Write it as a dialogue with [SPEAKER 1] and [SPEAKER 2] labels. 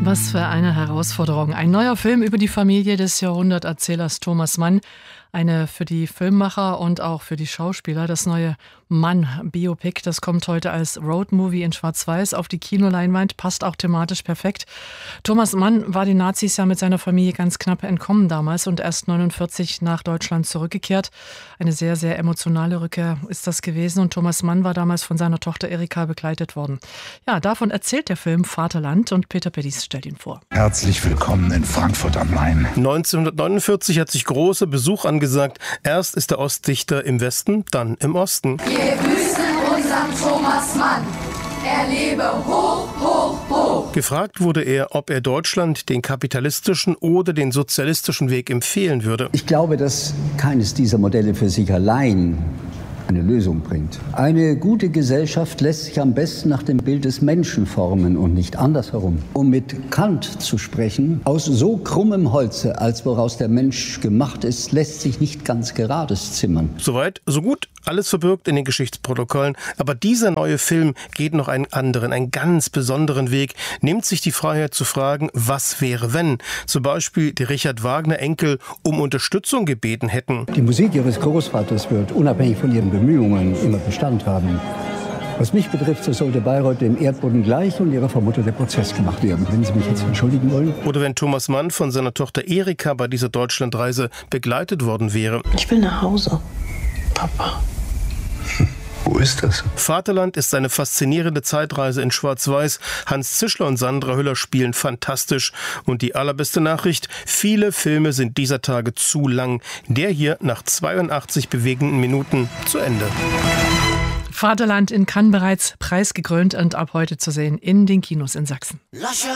[SPEAKER 1] Was für eine Herausforderung. Ein neuer Film über die Familie des Jahrhunderterzählers Thomas Mann. Eine für die Filmemacher und auch für die Schauspieler. Das neue Mann-Biopic, das kommt heute als Roadmovie in Schwarz-Weiß auf die Kinoleinwand, passt auch thematisch perfekt. Thomas Mann war den Nazis ja mit seiner Familie ganz knapp entkommen damals und erst 1949 nach Deutschland zurückgekehrt. Eine sehr, sehr emotionale Rückkehr ist das gewesen und Thomas Mann war damals von seiner Tochter Erika begleitet worden. Ja, davon erzählt der Film Vaterland und Peter Pedis stellt ihn vor.
[SPEAKER 2] Herzlich willkommen in Frankfurt am Main.
[SPEAKER 3] 1949 hat sich großer Besuch angesagt. Erst ist der Ostdichter im Westen, dann im Osten.
[SPEAKER 4] Wir grüßen unseren Thomas Mann. Er lebe hoch, hoch, hoch.
[SPEAKER 3] Gefragt wurde er, ob er Deutschland den kapitalistischen oder den sozialistischen Weg empfehlen würde.
[SPEAKER 5] Ich glaube, dass keines dieser Modelle für sich allein eine Lösung bringt. Eine gute Gesellschaft lässt sich am besten nach dem Bild des Menschen formen und nicht andersherum. Um mit Kant zu sprechen, aus so krummem Holze, als woraus der Mensch gemacht ist, lässt sich nicht ganz gerades zimmern.
[SPEAKER 3] Soweit, so gut, alles verbirgt in den Geschichtsprotokollen. Aber dieser neue Film geht noch einen anderen, einen ganz besonderen Weg, nimmt sich die Freiheit zu fragen, was wäre, wenn zum Beispiel die Richard Wagner-Enkel um Unterstützung gebeten hätten.
[SPEAKER 5] Die Musik ihres Großvaters wird unabhängig von ihren Bemühungen immer Bestand haben. Was mich betrifft, so sollte Bayreuth dem Erdboden gleich und ihrer Vermutter der Prozess gemacht werden. Wenn Sie mich jetzt entschuldigen wollen.
[SPEAKER 3] Oder wenn Thomas Mann von seiner Tochter Erika bei dieser Deutschlandreise begleitet worden wäre.
[SPEAKER 6] Ich will nach Hause, Papa.
[SPEAKER 2] Wo ist das?
[SPEAKER 3] Vaterland ist eine faszinierende Zeitreise in Schwarz-Weiß. Hans Zischler und Sandra Hüller spielen fantastisch. Und die allerbeste Nachricht, viele Filme sind dieser Tage zu lang. Der hier nach 82 bewegenden Minuten zu Ende.
[SPEAKER 1] Vaterland in Cannes bereits preisgekrönt und ab heute zu sehen in den Kinos in Sachsen.